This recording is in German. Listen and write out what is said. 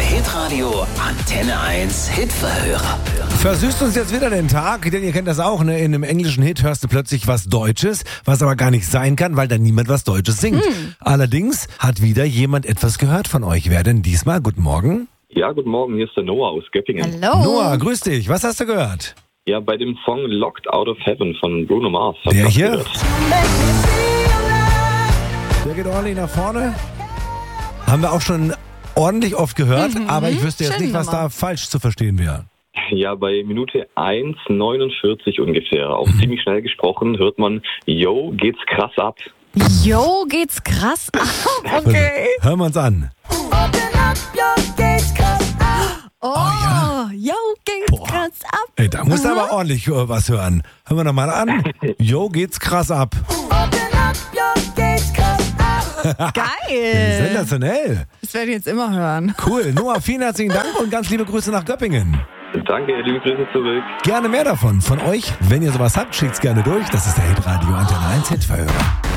Hitradio Antenne 1 Hitverhörer. Versüßt uns jetzt wieder den Tag, denn ihr kennt das auch, ne? In einem englischen Hit hörst du plötzlich was Deutsches, was aber gar nicht sein kann, weil da niemand was Deutsches singt. Allerdings hat wieder jemand etwas gehört von euch. Wer denn diesmal? Guten Morgen. Ja, guten Morgen, hier ist der Noah aus Göppingen. Hallo. Noah, grüß dich. Was hast du gehört? Ja, bei dem Song Locked Out of Heaven von Bruno Mars. Der ich hier? gehört. Der geht ordentlich nach vorne. Haben wir auch schon ordentlich oft gehört, aber ich wüsste jetzt Schöne nicht, was Nummer. da falsch zu verstehen wäre. Ja, bei Minute 1,49 ungefähr, auch ziemlich schnell gesprochen, hört man, yo, geht's krass ab. Jo, geht's krass ab. Okay. Hören wir uns an. Oh, ja. jo, geht's Boah. krass ab. Ey, da musst du aber ordentlich was hören. Hören wir nochmal an. Jo, geht's krass ab. Geil. Sensationell. Das werde ich jetzt immer hören. Cool. Noah, vielen herzlichen Dank und ganz liebe Grüße nach Göppingen. Danke, liebe Grüße zurück. Gerne mehr davon von euch. Wenn ihr sowas habt, schickt's gerne durch. Das ist der Hitradio Antenne 1 Hitverhörer.